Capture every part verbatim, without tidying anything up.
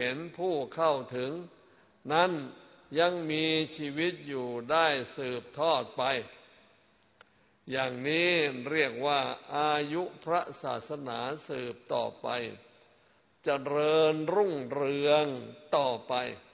ห็นผู้เข้าถึงนั้นยังมีชีวิตอยู่ได้สืบทอดไปอย่างนี้เรียกว่าอายุพระศาสนาสืบต่อไปเจริญรุ่งเรืองต่อไป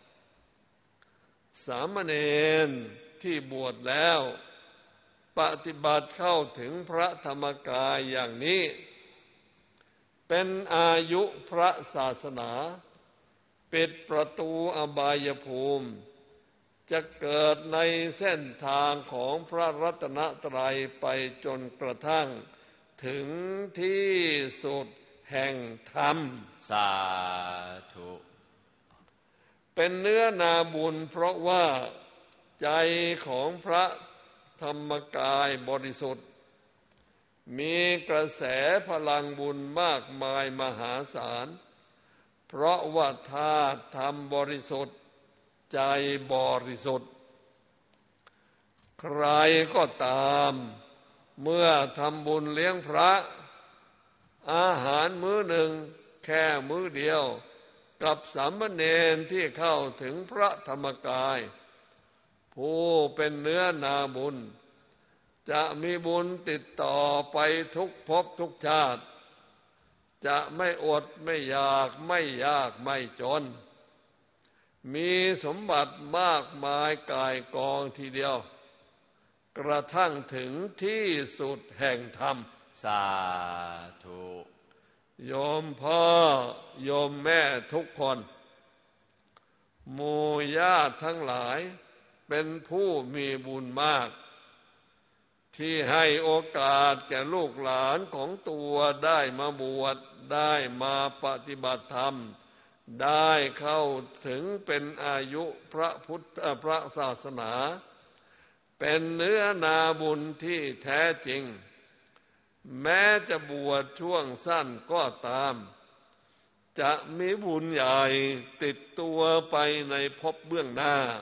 สามเณรที่บวชแล้วปฏิบัติเข้าถึงพระธรรมกายอย่างนี้เป็นอายุพระศาสนาปิดประตูอบายภูมิจะเกิดในเส้นทางของพระรัตนตรัยไปจนกระทั่งถึงที่สุดแห่งธรรมสาธุเป็นเนื้อนาบุญเพราะว่าใจของพระธรรมกายบริสุทธิ์มีกระแสพลังบุญมากมายมหาศาลเพราะว่าธาตุธรรมบริสุทธิ์ใจบริสุทธิ์ใครก็ตามเมื่อทำบุญเลี้ยงพระอาหารมื้อหนึ่งแค่มื้อเดียวกับสามเณรที่เข้าถึงพระธรรมกายผู้เป็นเนื้อนาบุญจะมีบุญติดต่อไปทุกภพทุกชาติจะไม่อดไม่อยากไม่ยากไม่จนมีสมบัติมากมายกายกองทีเดียวกระทั่งถึงที่สุดแห่งธรรมสาธุโยมพ่อโยมแม่ทุกคนหมู่ญาติทั้งหลายเป็นผู้มีบุญมากที่ให้โอกาสแก่ลูกหลานของตัวได้มาบวชได้มาปฏิบัติธรรมได้เข้าถึงเป็นอายุพระพุทธพระศาสนาเป็นเนื้อนาบุญที่แท้จริงแม้จะบวชช่วงสั้นก็ตามจะมีบุญใหญ่ติดตัวไปในภพเบื้องหน้า